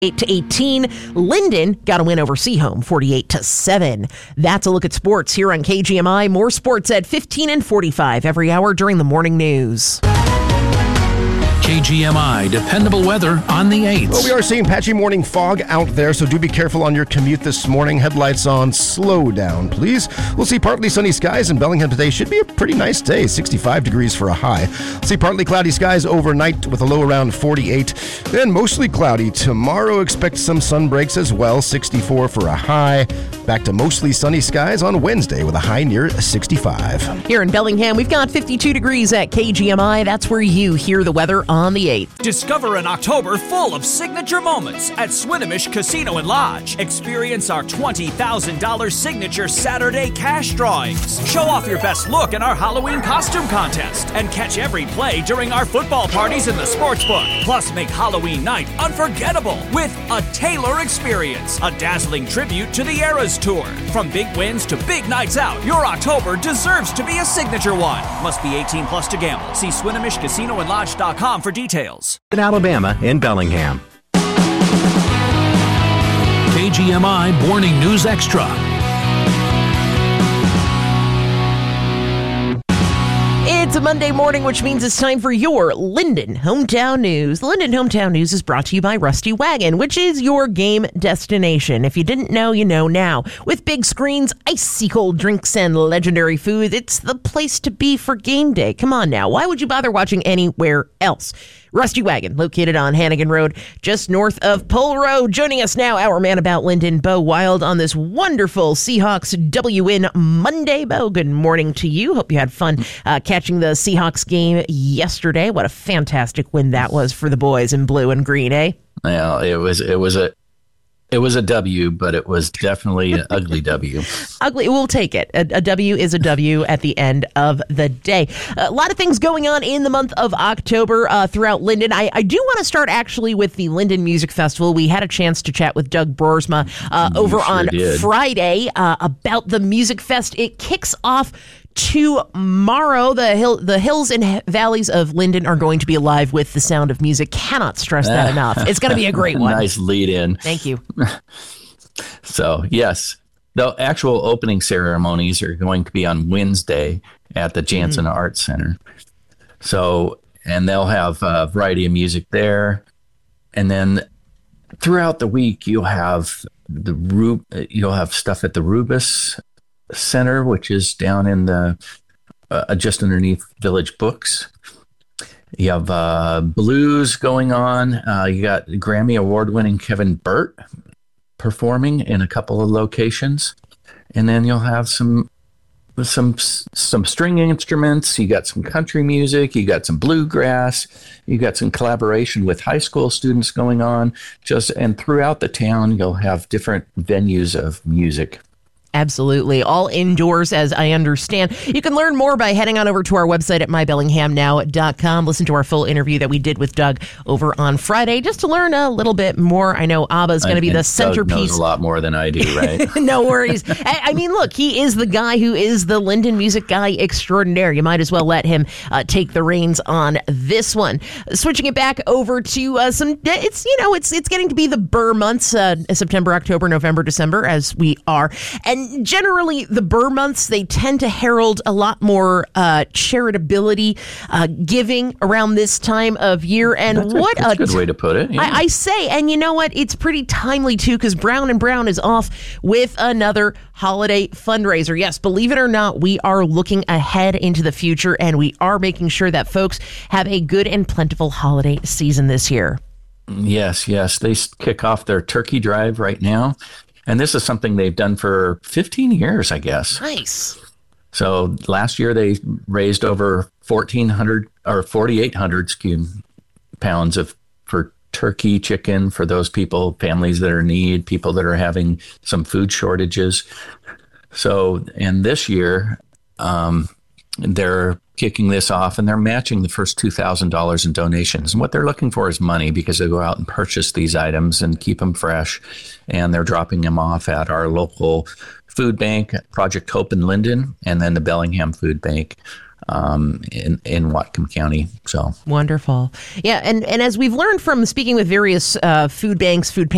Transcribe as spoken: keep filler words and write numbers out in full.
eight to eighteen. Linden got a win over Seaholm, forty-eight to seven. That's a look at sports here on K G M I. More sports at fifteen and forty-five every hour during the morning news. K G M I dependable weather on the eighth. Well, we are seeing patchy morning fog out there, so do be careful on your commute this morning. Headlights on, slow down, please. We'll see partly sunny skies in Bellingham today. Should be a pretty nice day, sixty-five degrees for a high. We'll see partly cloudy skies overnight with a low around forty-eight. Then mostly cloudy tomorrow. Expect some sun breaks as well, sixty-four for a high. Back to mostly sunny skies on Wednesday with a high near sixty-five. Here in Bellingham, we've got fifty-two degrees at K G M I. That's where you hear the weather on the eighth. Discover an October full of signature moments at Swinomish Casino and Lodge. Experience our twenty thousand dollars signature Saturday cash drawings. Show off your best look in our Halloween costume contest and catch every play during our football parties in the sportsbook. Plus, make Halloween night unforgettable with a Taylor experience, a dazzling tribute to the Eras Tour. From big wins to big nights out, your October deserves to be a signature one. Must be eighteen plus to gamble. See Swinomish Casino and Lodge dot com for details. In Alabama, in Bellingham. K G M I Morning News Extra. It's a Monday morning, which means it's time for your Linden Hometown News. The Linden Hometown News is brought to you by Rusty Wagon, which is your game destination. If you didn't know, you know now. With big screens, icy cold drinks, and legendary food, it's the place to be for game day. Come on now. Why would you bother watching anywhere else? Rusty Wagon, located on Hannigan Road, just north of Pole Road. Joining us now, our man about Linden, Bo Wild, on this wonderful Seahawks W-Win Monday. Bo, good morning to you. Hope you had fun uh, catching the Seahawks game yesterday. What a fantastic win that was for the boys in blue and green, eh? Yeah, it was. It was a. It was a W, but it was definitely an ugly W. Ugly, we'll take it. A, a W is a W at the end of the day. A lot of things going on in the month of October uh, throughout Linden. I, I do want to start actually with the Linden Music Festival. We had a chance to chat with Doug Broersma uh, over sure on did. Friday uh, about the Music Fest. It kicks off tomorrow. The hill, the hills and valleys of Linden are going to be alive with the sound of music. Cannot stress that enough. It's going to be a great one. Nice lead in. Thank you. So, yes, the actual opening ceremonies are going to be on Wednesday at the Jansen mm. Arts Center. So, and they'll have a variety of music there. And then throughout the week, you'll have the Rub- you'll have stuff at the Rubus Center, which is down in the uh, just underneath Village Books. You have uh, blues going on. Uh, you got Grammy Award-winning Kevin Burt performing in a couple of locations, and then you'll have some some some string instruments. You got some country music. You got some bluegrass. You got some collaboration with high school students going on. Just and throughout the town, you'll have different venues of music. Absolutely. All indoors, as I understand. You can learn more by heading on over to our website at my bellingham now dot com. Listen to our full interview that we did with Doug over on Friday, just to learn a little bit more. I know Abba is going to be the centerpiece. Doug knows a lot more than I do, right? No worries. I, I mean, look, he is the guy who is the Linden music guy extraordinaire. You might as well let him uh, take the reins on this one. Switching it back over to uh, some, it's, you know, it's it's getting to be the Burr months, uh, September, October, November, December, as we are. And generally, the Burr months, they tend to herald a lot more uh, charitability, uh, giving around this time of year. And that's what a, that's a good way to put it. Yeah. I, I say, and you know what? It's pretty timely, too, because Brown and Brown is off with another holiday fundraiser. Yes, believe it or not, we are looking ahead into the future, and we are making sure that folks have a good and plentiful holiday season this year. Yes, yes. They kick off their turkey drive right now. And this is something they've done for fifteen years, I guess. Nice. So last year they raised over fourteen hundred or forty-eight hundred excuse, pounds of for turkey, chicken for those people, families that are in need, people that are having some food shortages. So, and this year um, they're kicking this off and they're matching the first two thousand dollars in donations. And what they're looking for is money because they go out and purchase these items and keep them fresh. And they're dropping them off at our local food bank, Project Hope in Linden, and then the Bellingham Food Bank um, in, in Whatcom County. So wonderful. Yeah. And, and as we've learned from speaking with various uh, food banks, food